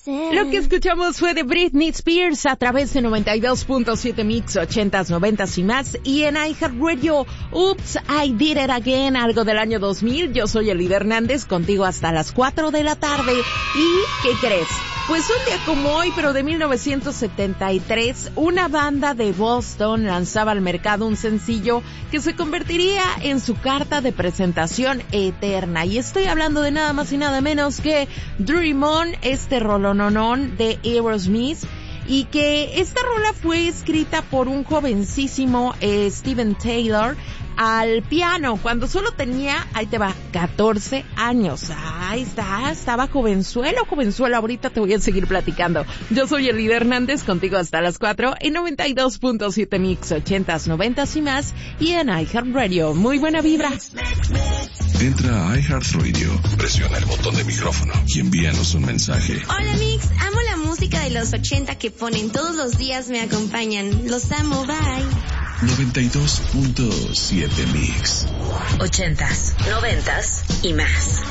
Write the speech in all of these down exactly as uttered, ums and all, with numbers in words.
Lo que escuchamos fue de Britney Spears a través de noventa y dos punto siete Mix, ochentas, noventas y más. Y en iHeartRadio, Oops, I Did It Again, algo del año dos mil. Yo soy Elida Hernández, contigo hasta las cuatro de la tarde. ¿Y qué crees? Pues un día como hoy, pero de mil novecientos setenta y tres, una banda de Boston lanzaba al mercado un sencillo que se convertiría en su carta de presentación eterna. Y estoy hablando de nada más y nada menos que Dream On, este rolononón de Aerosmith. Y que esta rola fue escrita por un jovencísimo eh, Steven Taylor al piano, cuando solo tenía, ahí te va, catorce años. Ahí está, estaba jovenzuelo, jovenzuelo. Ahorita te voy a seguir platicando. Yo soy Elida Hernández, contigo hasta las cuatro, en noventa y dos punto siete Mix, ochentas, noventas y más, y en iHeartRadio. Muy buena vibra. Entra a iHeartRadio, presiona el botón de micrófono y envíanos un mensaje. Hola Mix, amo la música de los ochenta que ponen todos los días, me acompañan. Los amo, bye. noventa y dos punto siete Mix. Ochentas, noventas y más.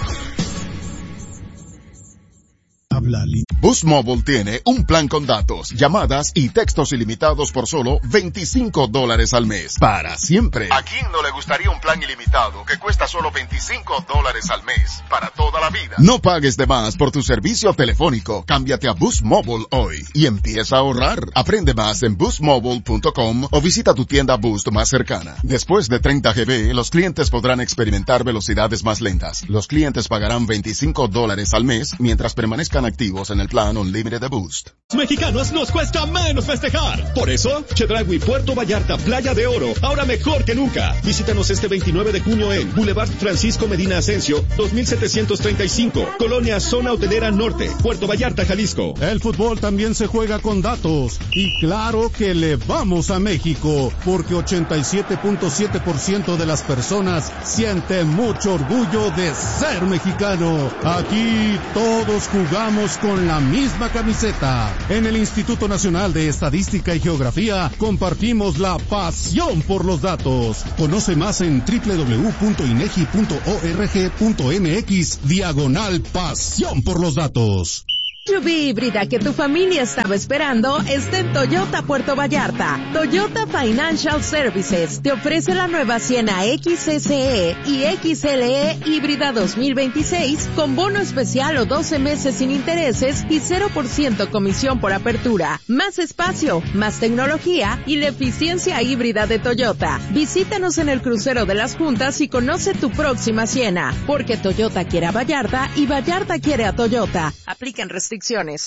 Boost Mobile tiene un plan con datos, llamadas y textos ilimitados por solo veinticinco dólares al mes. Para siempre. ¿A quién no le gustaría un plan ilimitado que cuesta solo veinticinco dólares al mes? Para toda la vida. No pagues de más por tu servicio telefónico. Cámbiate a Boost Mobile hoy y empieza a ahorrar. Aprende más en boost mobile punto com o visita tu tienda Boost más cercana. Después de treinta gigabytes, los clientes podrán experimentar velocidades más lentas. Los clientes pagarán veinticinco dólares al mes mientras permanezcan activos en el plan Unlimited de Boost. Mexicanos nos cuesta menos festejar. Por eso, Chedraui Puerto Vallarta, Playa de Oro, ahora mejor que nunca. Visítanos este veintinueve de junio en Boulevard Francisco Medina Asensio, dos mil setecientos treinta y cinco, Colonia Zona Hotelera Norte, Puerto Vallarta, Jalisco. El fútbol también se juega con datos. Y claro que le vamos a México, porque ochenta y siete punto siete por ciento de las personas siente mucho orgullo de ser mexicano. Aquí todos jugamos con la misma camiseta. En el Instituto Nacional de Estadística y Geografía compartimos la pasión por los datos. Conoce más en doble u doble u doble u punto inegi punto org punto mx diagonal pasión por los datos. S U V híbrida que tu familia estaba esperando está en Toyota Puerto Vallarta. Toyota Financial Services te ofrece la nueva Siena X S E y X L E híbrida dos mil veintiséis con bono especial o doce meses sin intereses y cero por ciento comisión por apertura. Más espacio, más tecnología y la eficiencia híbrida de Toyota. Visítanos en el crucero de las Juntas y conoce tu próxima Siena, porque Toyota quiere a Vallarta y Vallarta quiere a Toyota. Aplican restricciones.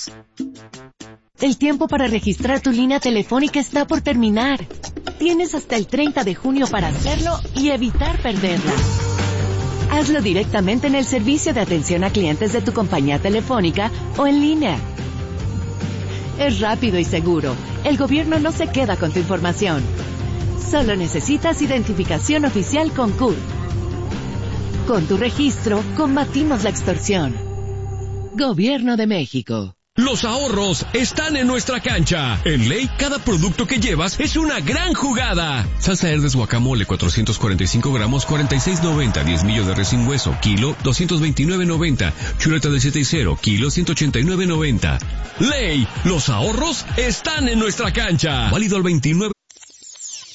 El tiempo para registrar tu línea telefónica está por terminar. Tienes hasta el treinta de junio para hacerlo y evitar perderla. Hazlo directamente en el servicio de atención a clientes de tu compañía telefónica o en línea. Es rápido y seguro. El gobierno no se queda con tu información. Solo necesitas identificación oficial con C U R. Con tu registro, combatimos la extorsión. Gobierno de México. Los ahorros están en nuestra cancha. En Ley, cada producto que llevas es una gran jugada. Salsa Herdes guacamole, cuatrocientos cuarenta y cinco gramos, cuarenta y seis noventa. diez millos de res sin hueso, kilo, doscientos veintinueve noventa. Chuleta de siete y cero, kilo, ciento ochenta y nueve noventa. Ley, los ahorros están en nuestra cancha. Válido el veintinueve